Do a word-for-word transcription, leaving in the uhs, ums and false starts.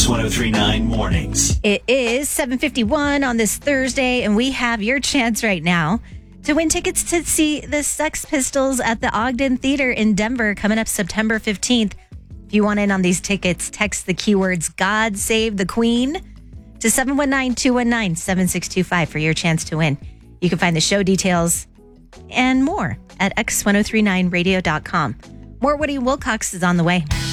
X one oh three nine Mornings. It is seven fifty-one on this Thursday, and we have your chance right now to win tickets to see the Sex Pistols at the Ogden Theater in Denver coming up September fifteenth. If you want in on these tickets, text the keywords God Save the Queen to seven one nine, two one nine, seven six two five for your chance to win. You can find the show details and more at x ten thirty-nine radio dot com. More Woody Wilcox is on the way.